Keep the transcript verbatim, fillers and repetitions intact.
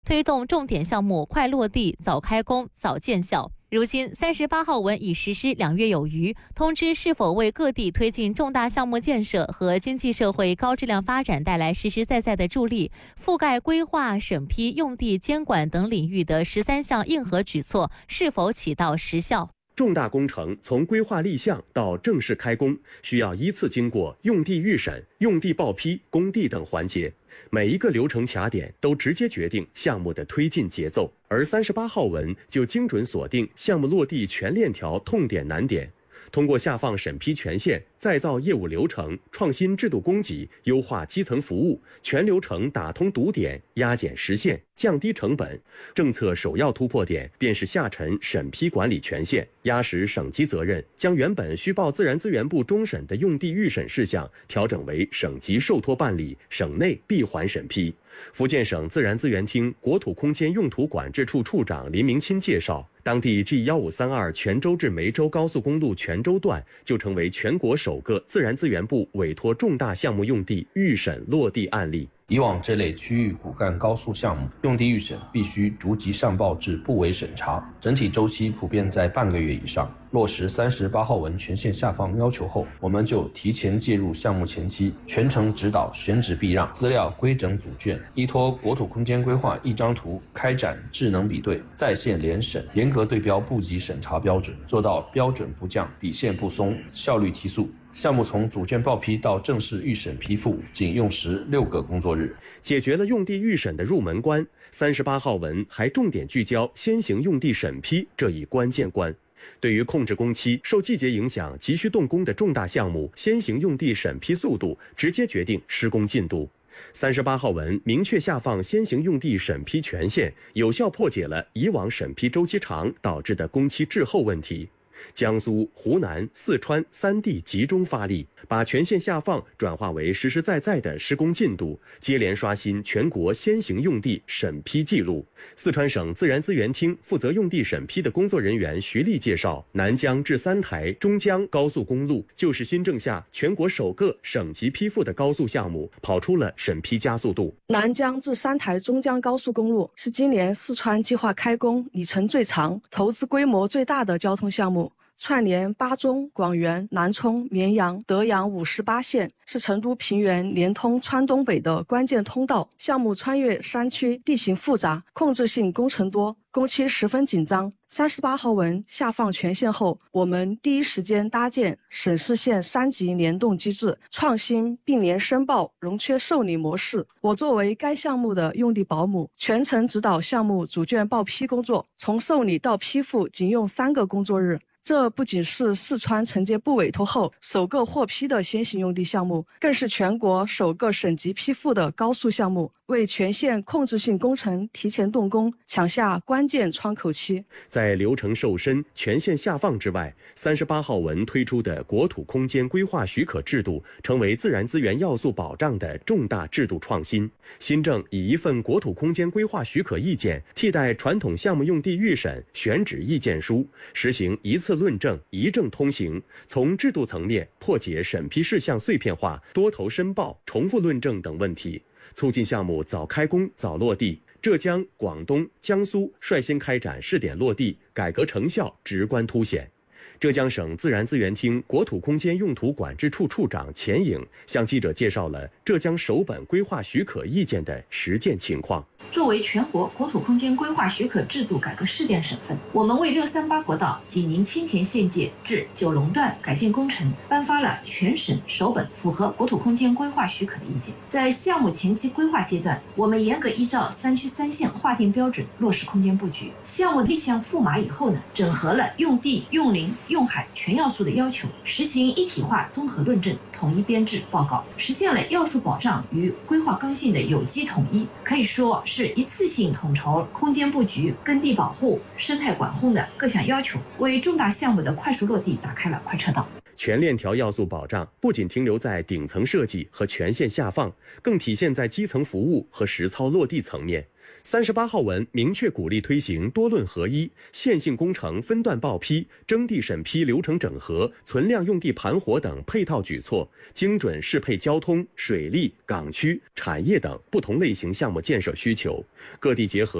推动重点项目快落地、早开工、早见效。如今三十八号文已实施两月有余，通知是否为各地推进重大项目建设和经济社会高质量发展带来实实在在的助力，覆盖规划、审批、用地监管等领域的十三项硬核举措是否起到实效？ 重大工程从规划立项到正式开工，需要依次经过用地预审、用地报批、工地等环节，每一个流程卡点都直接决定项目的推进节奏。而三十八号文就精准锁定项目落地全链条痛点难点，通过下放审批权限、再造业务流程、创新制度供给、优化基层服务，全流程打通堵点，压减时限，降低成本。政策首要突破点便是下沉审批管理权限，压实省级责任，将原本需报自然资源部终审的用地预审事项调整为省级受托办理，省内闭环审批。福建省自然资源厅国土空间用途管制处处长林明钦介绍，当地 G 一五三二泉州至梅州高速公路泉州段就成为全国首个自然资源部委托重大项目用地预审落地案例。 以往这类区域骨干高速项目用地预审必须逐级上报至部委审查，整体周期普遍在半个月以上。落实三十八号文权限下放要求后，我们就提前介入项目前期，全程指导选址避让，资料规整组卷，依托国土空间规划一张图开展智能比对，在线联审，严格对标部级审查标准，做到标准不降、底线不松、效率提速。项目从组卷报批到正式预审批复，仅用时六个工作日， 解决了用地预审的入门关。三十八号文还重点聚焦先行用地审批这一关键关。对于控制工期、受季节影响急需动工的重大项目，先行用地审批速度直接决定施工进度。三十八号文明确下放先行用地审批权限，有效破解了以往审批周期长导致的工期滞后问题。江苏、湖南、四川三地集中发力，把权限下放转化为实实在在的施工进度，接连刷新全国先行用地审批记录。四川省自然资源厅负责用地审批的工作人员徐丽介绍，南江至三台中江高速公路就是新政下全国首个省级批复的高速项目，跑出了审批加速度。 南江至三台中江高速公路是今年四川计划开工里程最长、投资规模最大的交通项目，串联巴中、广元、南充、绵阳、德阳五十八县，是成都平原连通川东北的关键通道。项目穿越山区，地形复杂，控制性工程多，工期十分紧张。三十八号文下放权限后，我们第一时间搭建省市县三级联动机制，创新并联申报、融缺受理模式。我作为该项目的用地保姆，全程指导项目组卷报批工作，从受理到批复仅用三个工作日。这不仅是四川承接部委托后首个获批的先行用地项目，更是全国首个省级批复的高速项目，为全县控制性工程提前动工抢下关键窗口期。 在流程瘦身、权限下放之外，三十八号文推出的国土空间规划许可制度成为自然资源要素保障的重大制度创新。新政以一份国土空间规划许可意见替代传统项目用地预审、选址意见书，实行一次论证、一证通行，从制度层面破解审批事项碎片化、多头申报、重复论证等问题，促进项目早开工、早落地。浙江、广东、江苏率先开展试点落地，改革成效直观凸显。浙江省自然资源厅国土空间用途管制处处长钱颖向记者介绍了浙江首本规划许可意见的实践情况。 作为全国国土空间规划许可制度改革试点省份，我们为六三八国道济宁青田县界至九龙段改建工程颁发了全省首本符合国土空间规划许可的意见。在项目前期规划阶段，我们严格依照三区三县划定标准落实空间布局。项目立项赋码以后呢，整合了用地、用林、用海全要素的要求，实行一体化综合论证、统一编制报告，实现了要素保障与规划刚性的有机统一，可以说是一次性统筹空间布局、耕地保护、生态管控的各项要求，为重大项目的快速落地打开了快车道。 全链条要素保障不仅停留在顶层设计和权限下放，更体现在基层服务和实操落地层面。三十八号文明确鼓励推行多论合一、线性工程分段报批、征地审批流程整合、存量用地盘活等配套举措，精准适配交通、水利、港区、产业等不同类型项目建设需求，各地结合